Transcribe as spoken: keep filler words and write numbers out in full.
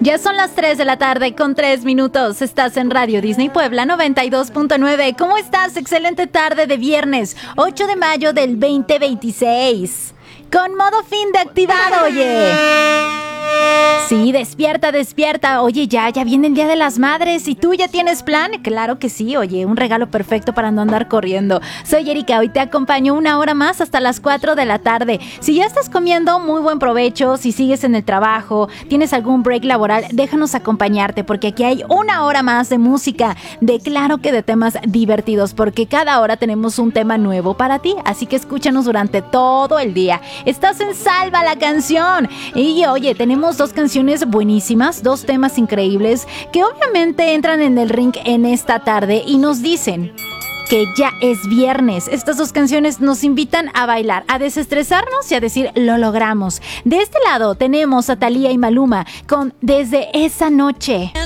Ya son las tres de la tarde con tres minutos. Estás en Radio Disney Puebla noventa y dos punto nueve. ¿Cómo estás? Excelente tarde de viernes, ocho de mayo del veinte veintiséis. Con modo fin de activado, oye. Sí, despierta, despierta. Oye, ya, ya viene el Día de las Madres. ¿Y tú ya tienes plan? Claro que sí, oye, un regalo perfecto para no andar corriendo. Soy Erika, hoy te acompaño una hora más hasta las cuatro de la tarde. Si ya estás comiendo, muy buen provecho. Si sigues en el trabajo, tienes algún break laboral, déjanos acompañarte, porque aquí hay una hora más de música, de claro que de temas divertidos, porque cada hora tenemos un tema nuevo para ti. Así que escúchanos durante todo el día. Estás en Salva la Canción. Y oye, tenemos dos canciones buenísimas, dos temas increíbles que obviamente entran en el ring en esta tarde y nos dicen que ya es viernes. Estas dos canciones nos invitan a bailar, a desestresarnos y a decir lo logramos. De este lado tenemos a Thalía y Maluma con Desde esa noche.